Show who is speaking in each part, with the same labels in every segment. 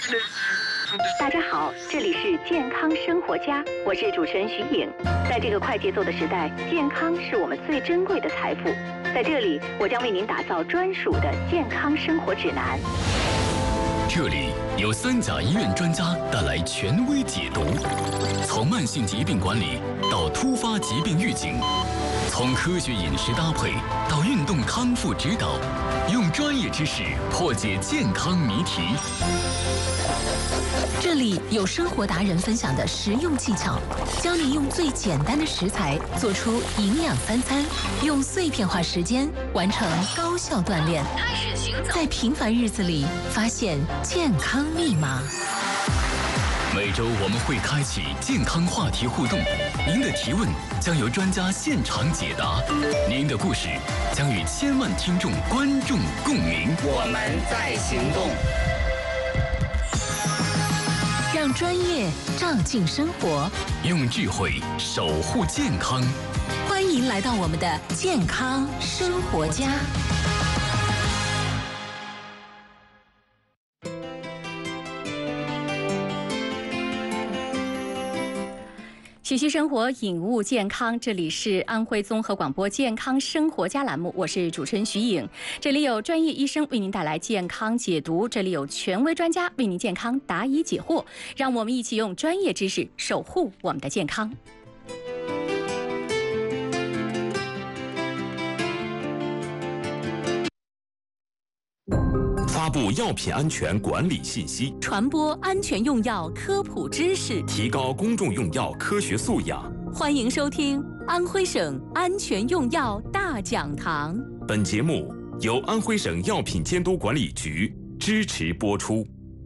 Speaker 1: 大家好，这里是健康生活家，我是主持人徐颖。在这个快节奏的时代，健康是我们最珍贵的财富。在这里，我将为您打造专属的健康生活指南。
Speaker 2: 这里有3甲医院专家带来权威解读，从慢性疾病管理到突发疾病预警，从科学饮食搭配到运动康复指导，用专业知识破解健康谜题。
Speaker 3: 这里有生活达人分享的实用技巧，教你用最简单的食材做出营养3餐，用碎片化时间完成高效锻炼，开始行走，在平凡日子里发现健康密码。
Speaker 2: 每周我们会开启健康话题互动，您的提问将由专家现场解答，您的故事将与千万听众观众共鸣。
Speaker 4: 我们在行动。
Speaker 3: 让专业照进生活，
Speaker 2: 用智慧守护健康。
Speaker 3: 欢迎来到我们的健康生活家。
Speaker 5: 学习生活，引悟健康。这里是安徽综合广播健康生活家栏目，我是主持人徐颖。这里有专业医生为您带来健康解读，这里有权威专家为您健康答疑解惑。让我们一起用专业知识守护我们的健康。
Speaker 6: 发布药品安全管理信息，
Speaker 3: 传播安全用药科普知识，
Speaker 6: 提高公众用药科学素养。
Speaker 3: 欢迎收听安徽省安全用药大讲堂。
Speaker 6: 本节目由安徽省药品监督管理局支持播出。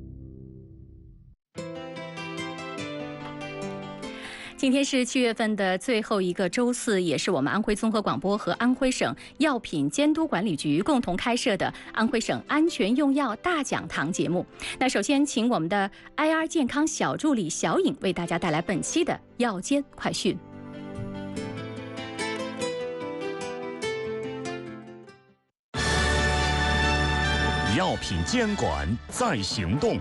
Speaker 5: 今天是7月份的最后一个周四，也是我们安徽综合广播和安徽省药品监督管理局共同开设的安徽省安全用药大讲堂节目。那首先请我们的 IR 健康小助理小颖为大家带来本期的药监快讯。
Speaker 7: 药品监管在行动。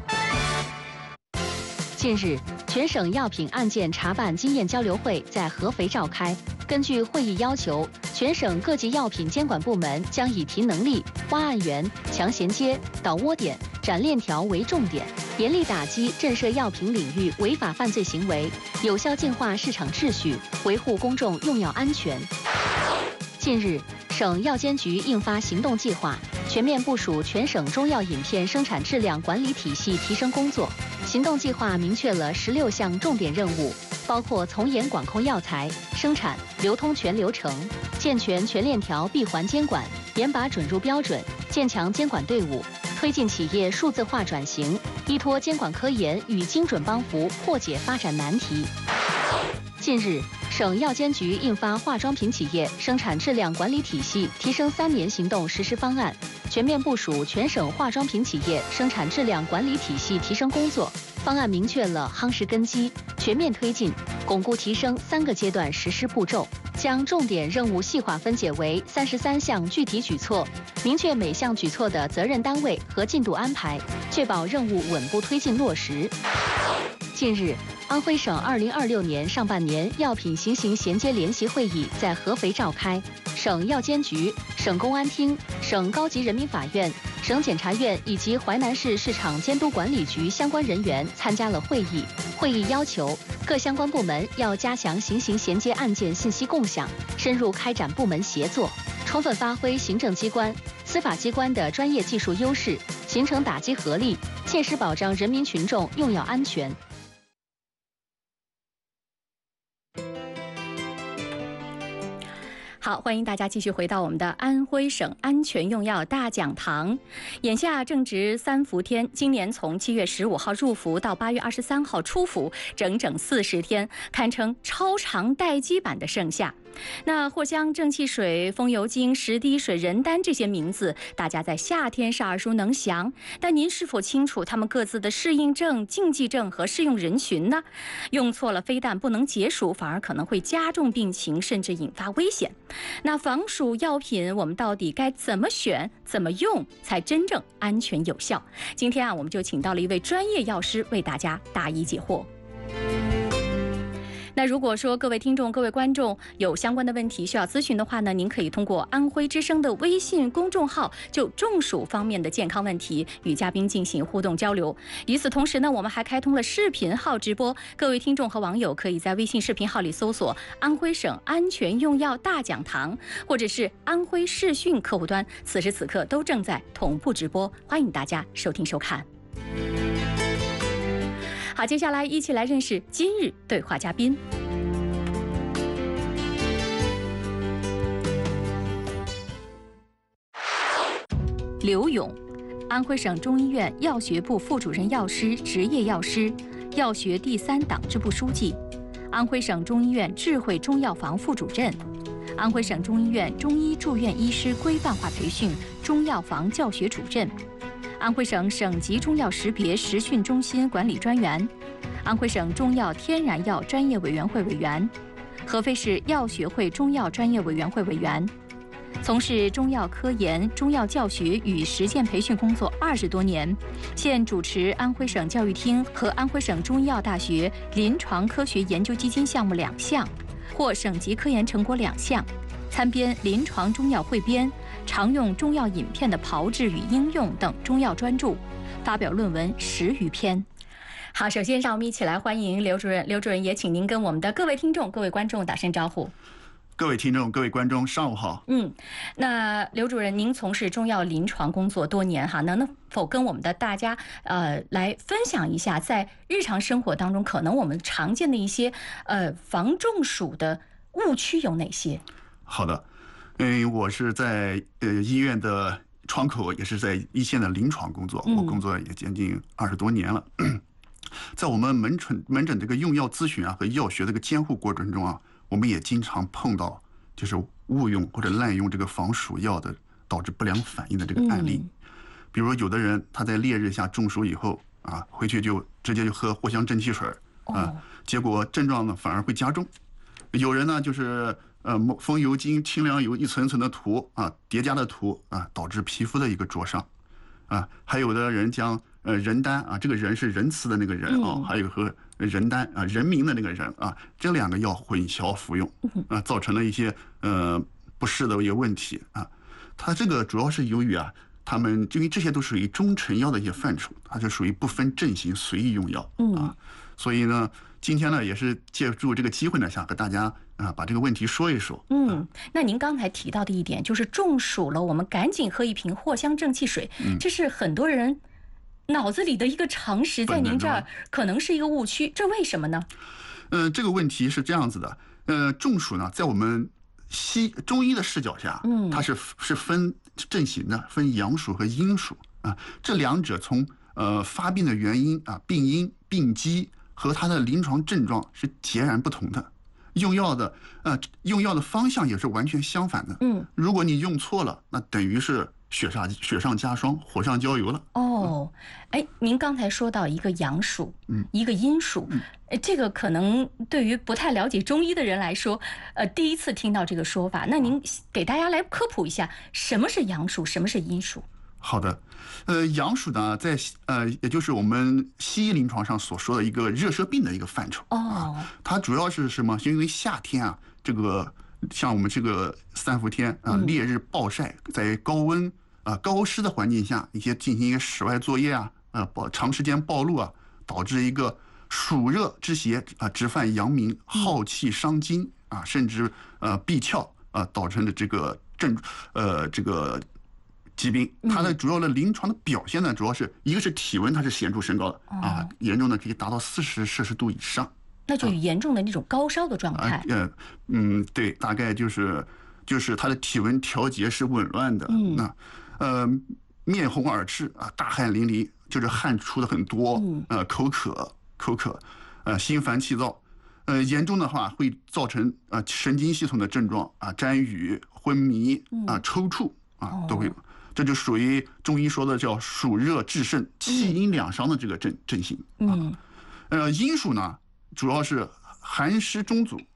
Speaker 8: 近日，全省药品案件查办经验交流会在合肥召开。根据会议要求，全省各级药品监管部门将以提能力、挖案源、强衔接、导窝点、斩链条为重点，严厉打击震慑药品领域违法犯罪行为，有效净化市场秩序，维护公众用药安全。近日，省药监局印发行动计划，全面部署全省中药饮片生产质量管理体系提升工作。行动计划明确了16项重点任务，包括从严管控药材生产、流通全流程，健全全链条闭环监管，严把准入标准，建强监管队伍，推进企业数字化转型，依托监管科研与精准帮扶，破解发展难题。近日，省药监局印发化妆品企业生产质量管理体系提升3年行动实施方案，全面部署全省化妆品企业生产质量管理体系提升工作。方案明确了夯实根基、全面推进、巩固提升3个阶段实施步骤，将重点任务细化分解为33项具体举措，明确每项举措的责任单位和进度安排，确保任务稳步推进落实。近日，安徽省2026年上半年药品行刑衔接联席会议在合肥召开，省药监局、省公安厅、省高级人民法院、省检察院以及淮南市市场监督管理局相关人员参加了会议。会议要求各相关部门要加强行刑衔接案件信息共享，深入开展部门协作，充分发挥行政机关、司法机关的专业技术优势，形成打击合力，切实保障人民群众用药安全。
Speaker 5: 好，欢迎大家继续回到我们的安徽省安全用药大讲堂。眼下正值3伏天，今年从7月15号入伏到8月23号出伏，整整40天，堪称超长待机版的盛夏。 那藿香正气水、风油精、十滴水、人丹这些名字，大家在夏天是耳熟能详，但您是否清楚它们各自的适应症、禁忌症和适用人群呢？用错了，非但不能解暑，反而可能会加重病情，甚至引发危险。那防暑药品我们到底该怎么选、怎么用才真正安全有效？今天我们就请到了一位专业药师为大家答疑解惑。那如果说各位听众、各位观众有相关的问题需要咨询的话呢，您可以通过安徽之声的微信公众号就中暑方面的健康问题与嘉宾进行互动交流。与此同时呢，我们还开通了视频号直播，各位听众和网友可以在微信视频号里搜索安徽省安全用药大讲堂，或者是安徽视讯客户端，此时此刻都正在同步直播，欢迎大家收听收看。好，接下来一起来认识今日对话嘉宾。刘勇，安徽省中医院药学部副主任药师、执业药师，药学第3党支部书记，安徽省中医院智慧中药房副主任，安徽省中医院中医住院医师规范化培训中药房教学主任，安徽省省级中药识别实训中心管理专员，安徽省中药天然药专业委员会委员，合肥市药学会中药专业委员会委员，从事中药科研、中药教学与实践培训工作20多年，现主持安徽省教育厅和安徽省中医药大学临床科学研究基金项目2项，获省级科研成果2项，参编临床中药汇编、常用中药饮片的炮制与应用等中药专著，发表论文10余篇。好，首先让我们一起来欢迎刘主任。刘主任也请您跟我们的各位听众、各位观众打声招呼。
Speaker 9: 各位听众、各位观众，上午好。
Speaker 5: 那刘主任，您从事中药临床工作多年哈，能否跟我们的大家来分享一下，在日常生活当中，可能我们常见的一些防中暑的误区有哪些？
Speaker 9: 好的，我是在医院的窗口，也是在一线的临床工作，我工作也将近20多年了。在我们门诊这个用药咨询啊和药学这个监护过程中啊，我们也经常碰到就是误用或者滥用这个防暑药的导致不良反应的这个案例。比如有的人他在烈日下中暑以后啊，回去就直接就喝藿香正气水啊，结果症状呢反而会加重。有人呢就是风油精、清凉油一层层的涂啊，叠加的涂啊，导致皮肤的一个灼伤啊。还有的人将人丹啊，这个人是仁慈的那个人啊，还有和人丹啊，人民的那个人啊，这2个药混淆服用啊，造成了一些不适的一个问题啊。它这个主要是由于啊，他们因为这些都属于中成药的一些范畴，它就属于不分症型随意用药啊。所以呢，今天呢也是借助这个机会呢，想和大家把这个问题说一说。
Speaker 5: 那您刚才提到的一点就是中暑了，我们赶紧喝一瓶藿香正气水，这是很多人脑子里的一个常识，在您这儿可能是一个误区，这为什么呢？
Speaker 9: 这个问题是这样子的，中暑呢，在我们中医的视角下，它是分症型的，分阳暑和阴暑啊，这2者从发病的原因啊、病因、病机和它的临床症状是截然不同的，用药的方向也是完全相反的。如果你用错了，那等于是雪上加霜，火上浇油了。
Speaker 5: 您刚才说到一个阳暑，一个阴暑，这个可能对于不太了解中医的人来说，第一次听到这个说法。那您给大家来科普一下，什么是阳暑，什么是阴暑？
Speaker 9: 好的，阳暑呢，在也就是我们西医临床上所说的一个热射病的一个范畴。它主要是什么？因为夏天啊，这个像我们这个3伏天啊，烈日暴晒，在高温高湿的环境下，进行一个室外作业啊，长时间暴露啊，导致一个暑热之邪啊，直犯阳明，耗气伤筋啊，甚至闭窍啊，导成的这个这个疾病。它的主要的临床的表现呢，主要是一个是体温它是显著升高的啊，严重的可以达到40摄氏度以上，
Speaker 5: 那就严重的那种高烧的状态。
Speaker 9: 对，大概就是它的体温调节是紊乱的。面红耳赤啊，大汗淋漓，就是汗出的很多，口渴，心烦气躁， 严重的话会造成神经系统的症状沾雨、昏迷抽搐都会有。这就属于中医说的叫暑热至盛、气阴两伤的这个症型。阴暑呢，主要是寒湿中阻